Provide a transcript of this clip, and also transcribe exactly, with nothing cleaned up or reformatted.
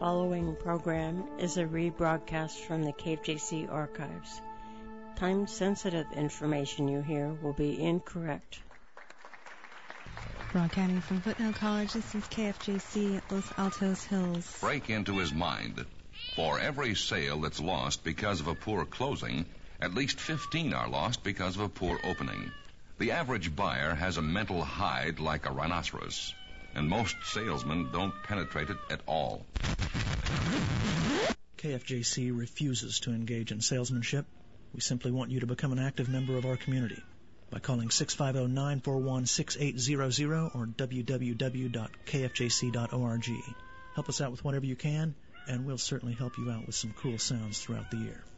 following program is a rebroadcast from the K F J C archives. Time-sensitive information you hear will be incorrect. Broadcasting from Foothill College, this is K F J C Los Altos Hills. Break into his mind. For every sale that's lost because of a poor closing, at least fifteen are lost because of a poor opening. The average buyer has a mental hide like a rhinoceros, and most salesmen don't penetrate it at all. K F J C refuses to engage in salesmanship. We simply want you to become an active member of our community by calling six five zero, nine four one, six eight zero zero or w w w dot k f j c dot org. Help us out with whatever you can, and we'll certainly help you out with some cool sounds throughout the year.